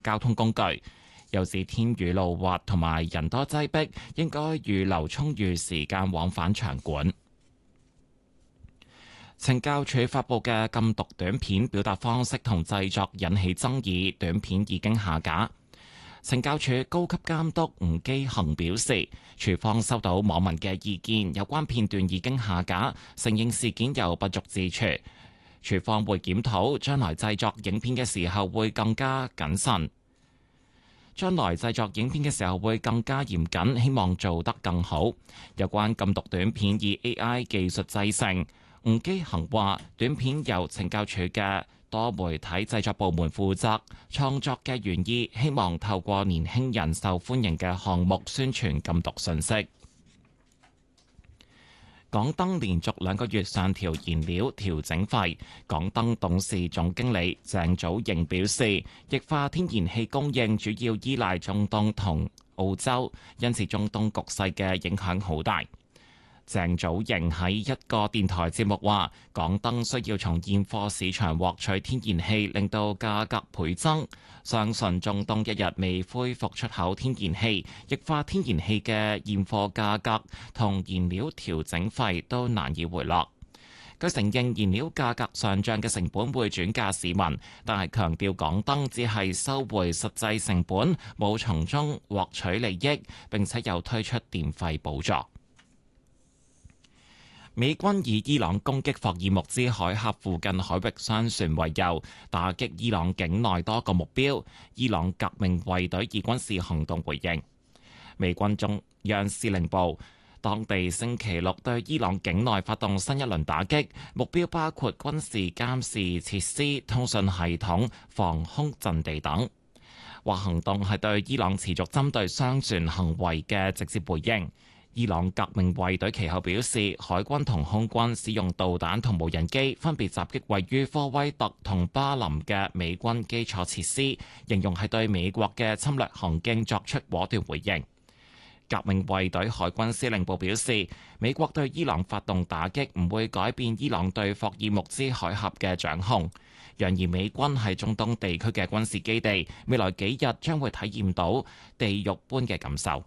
交通工具。又指天雨路滑同埋人多擠迫，應該預留充裕時間往返場館。懲教署發布嘅禁毒短片表達方式同製作引起爭議，短片已經下架。懲教署高級監督吳基恒表示，署方收到網民嘅意見，有關片段已經下架，承認事件有不足之處。署方會檢討，將來製作影片嘅時候會更加謹慎。將來製作影片嘅時候會更加嚴謹，希望做得更好。有關禁毒短片以 AI 技術製成，吳基恒話短片由懲教署嘅多媒體製作部門負責，創作嘅原意希望透過年輕人受歡迎嘅項目宣傳禁毒信息。港燈連續2個月上調燃料調整費，港燈董事總經理鄭祖瑩表示，液化天然氣供應主要依賴中東同澳洲，因此中東局勢嘅影響好大。鄭祖瑩喺一個電台節目話，港燈需要從現貨市場獲取天然氣，令到價格倍增。相信中東一日未恢復出口天然氣，液化天然氣嘅現貨價格同燃料調整費都難以回落。佢承認燃料價格上漲嘅成本會轉嫁市民，但係強調港燈只係收回實際成本，冇從中獲取利益，並且又推出電費補助。美軍以伊朗攻擊霍爾木茲海峽附近海域商船為由，打擊伊朗境內多個目標。伊朗革命衛隊以軍事行動回應。美軍中央司令部當地星期六對伊朗境內發動新一輪打擊，目標包括軍事監視設施、通訊系統、防空陣地等。話行動係對伊朗持續針對商船行為嘅直接回應。伊朗革命衛隊其後表示，海軍同空軍使用導彈同無人機分別襲擊位於科威特同巴林嘅美軍基礎設施，形容係對美國嘅侵略行徑作出果斷回應。革命衛隊海軍司令部表示，美國對伊朗發動打擊唔會改變伊朗對霍爾木茲海峽嘅掌控，揚言美軍喺中東地區嘅軍事基地，未來幾日將會體驗到地獄般嘅感受。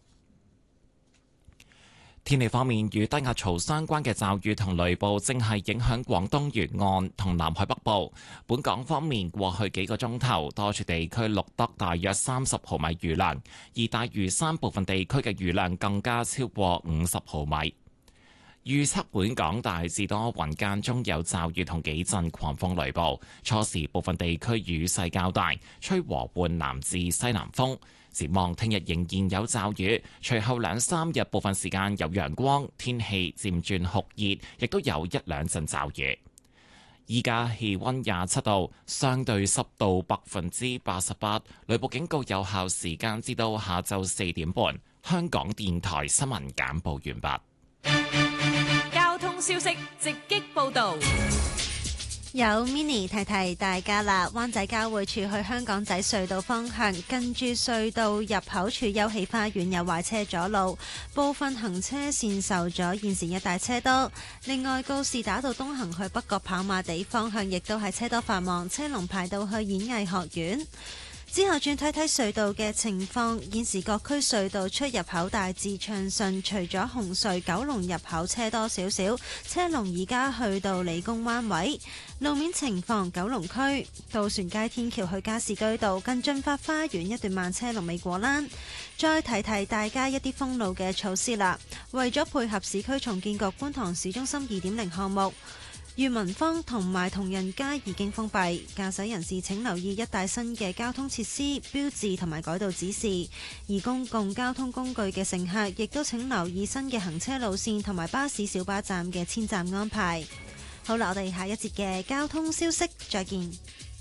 天氣方面，與低壓槽相關嘅驟雨同雷暴正係影響廣東沿岸同南海北部。本港方面，過去幾個鐘頭，多處地區錄得大約30毫米雨量，而大嶼山部分地區嘅雨量更加超過50毫米。預測本港大致多雲，間中有驟雨同幾陣狂風雷暴，初時部分地區雨勢較大，吹和緩南至西南風。展望聽日仍然有驟雨，隨後2-3日部分時間有陽光，天氣漸轉酷熱，亦都有1-2陣驟雨。依家氣溫27度，相對濕度88%，雷暴警告有效時間至到下晝4點半。香港電台新聞簡報完畢。 交通消息直擊報道。 有 Mini 提提大家啦，灣仔交匯處去香港仔隧道方向，近住隧道入口處休憩花園有壞車阻路，部分行車線受阻，現時一大車多。另外，告士打道東行去北角跑馬地方向，亦都係車多繁忙，車龍排到去演藝學院。之後轉睇睇隧道嘅情況，現時各區隧道出入口大致暢順，除咗紅隧九龍入口車多少少，車龍而家去到理工灣位。路面情況，九龍區渡船街天橋去加士居道近駿發花園一段慢車龍尾果欄。再提提大家一啲封路嘅措施啦，為咗配合市區重建局觀塘市中心2.0項目，裕民坊同埋同仁街已經封閉，駕駛人士請留意一帶新嘅交通設施、標誌同埋改道指示。而公共交通工具嘅乘客亦都請留意新嘅行車路線同埋巴士小巴站嘅遷站安排。好啦，我哋下一節嘅交通消息再見。